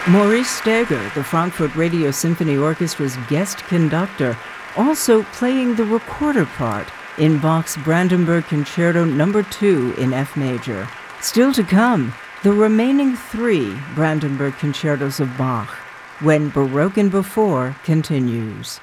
Maurice Steger, the Frankfurt Radio Symphony Orchestra's guest conductor, also playing the recorder part in Bach's Brandenburg Concerto No. 2 in F major. Still to come, the remaining 3 Brandenburg concertos of Bach, when Baroque Before continues.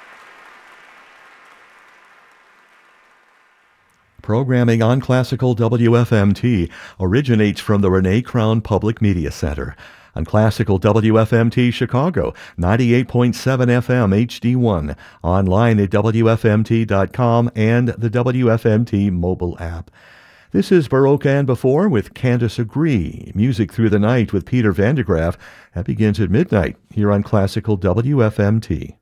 Programming on Classical WFMT originates from the Renee Crown Public Media Center. On Classical WFMT Chicago, 98.7 FM HD1, online at WFMT.com and the WFMT mobile app. This is Baroque and Before with Candace Agree, music through the night with Peter Van de Graaff. That begins at midnight here on Classical WFMT.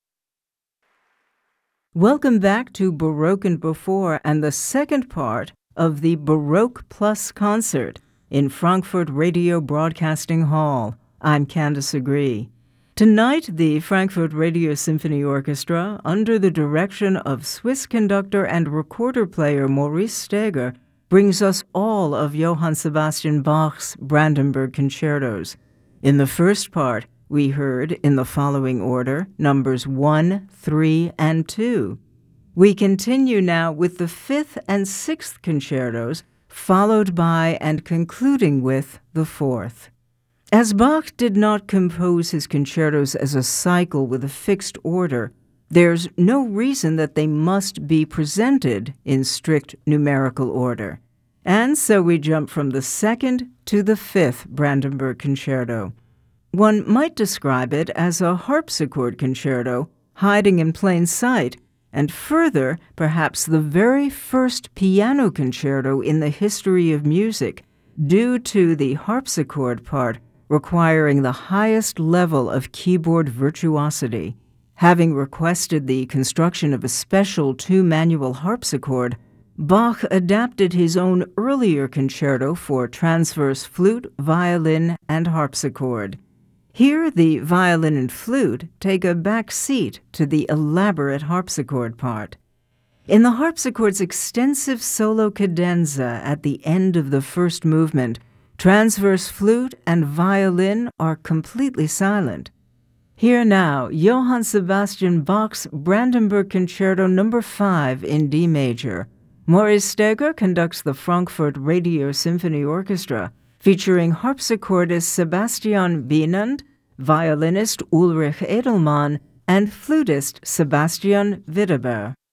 Welcome back to Baroque and Before and the second part of the Baroque Plus concert in Frankfurt Radio Broadcasting Hall. I'm Candace Agree. Tonight, the Frankfurt Radio Symphony Orchestra, under the direction of Swiss conductor and recorder player Maurice Steger, brings us all of Johann Sebastian Bach's Brandenburg concertos. In the first part, we heard, in the following order, numbers 1, 3, and 2. We continue now with the 5th and 6th concertos, followed by and concluding with the 4th. As Bach did not compose his concertos as a cycle with a fixed order, there's no reason that they must be presented in strict numerical order. And so we jump from the 2nd to the 5th Brandenburg concerto. One might describe it as a harpsichord concerto hiding in plain sight, and further, perhaps the very first piano concerto in the history of music, due to the harpsichord part requiring the highest level of keyboard virtuosity. Having requested the construction of a special 2-manual harpsichord, Bach adapted his own earlier concerto for transverse flute, violin, and harpsichord. Here, the violin and flute take a back seat to the elaborate harpsichord part. In the harpsichord's extensive solo cadenza at the end of the first movement, transverse flute and violin are completely silent. Here now, Johann Sebastian Bach's Brandenburg Concerto No. 5 in D major. Maurice Steger conducts the Frankfurt Radio Symphony Orchestra, featuring harpsichordist Sebastian Wienand, violinist Ulrich Edelmann, and flutist Sebastian Widerber.